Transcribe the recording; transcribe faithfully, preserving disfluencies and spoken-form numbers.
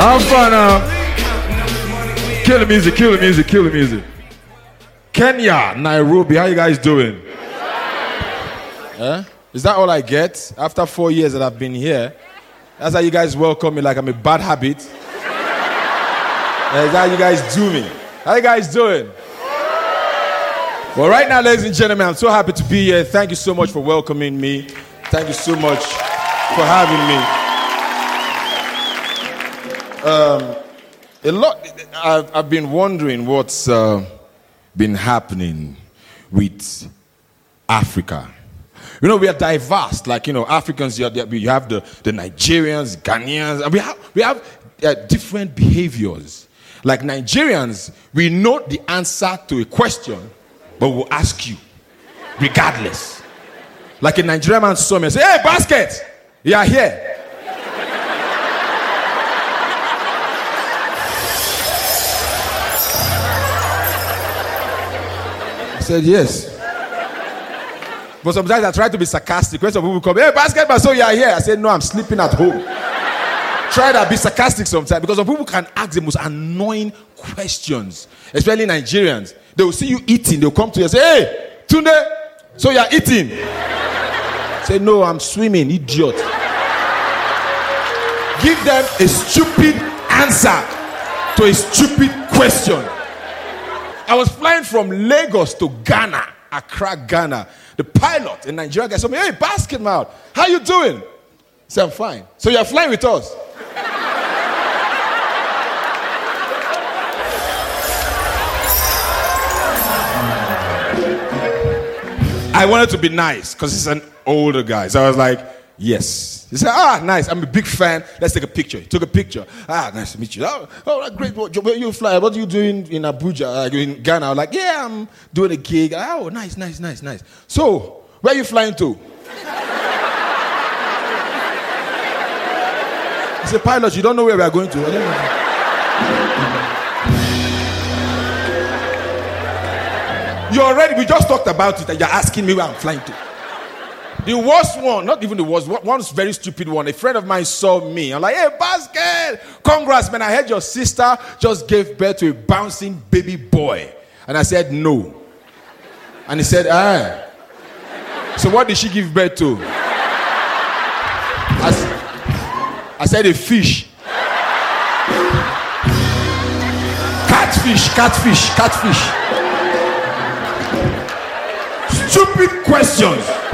Have fun now. Kill the music, kill the music, kill the music. Kenya, Nairobi, how you guys doing? Eh? Is that all I get? After four years that I've been here, that's how you guys welcome me like I'm a bad habit? Is that how you guys do me? How you guys doing? Well, right now, ladies and gentlemen, I'm so happy to be here. Thank you so much for welcoming me. Thank you so much for having me. Um, a lot. I've, I've been wondering what's uh, been happening with Africa. You know, we are diverse. Like, you know, Africans, you have the, you have the, the Nigerians, Ghanaians, and we have, we have uh, different behaviors. Like Nigerians, we know the answer to a question, but we'll ask you, regardless. Like a Nigerian man saw me and say, "Hey, basket, you are here." I said, "Yes." But sometimes I try to be sarcastic. When some people come, "Hey, basketball, so you are here." I said, "No, I'm sleeping at home." Try to be sarcastic sometimes because some people can ask the most annoying questions, especially Nigerians. They will see you eating. They'll come to you and say, "Hey, Tunde, so you are eating?" Say, "No, I'm swimming, idiot." Give them a stupid answer to a stupid question. I was flying from Lagos to Ghana, Accra, Ghana. The pilot in Nigeria guy told me, "Hey, basketball, how you doing?" I said, "I'm fine." "So you're flying with us?" I wanted to be nice because he's an older guy. So I was like, "Yes." He said, "Ah, nice. I'm a big fan. Let's take a picture." He took a picture. "Ah, nice to meet you." "Oh, oh great. Where you fly? What are you doing in Abuja, uh, in Ghana?" I was like, "Yeah, I'm doing a gig." "Oh, nice, nice, nice, nice. So, where are you flying to?" He said, "Pilot, you don't know where we are going to." I don't know. You already, we just talked about it and you're asking me where I'm flying to. The worst one, not even the worst, one's very stupid one. A friend of mine saw me. I'm like, "Hey, basket, congrats, man. I heard your sister just gave birth to a bouncing baby boy." And I said, "No." And he said, "Ah. So what did she give birth to?" I, I said, "A fish." Catfish, catfish, catfish. Stupid questions.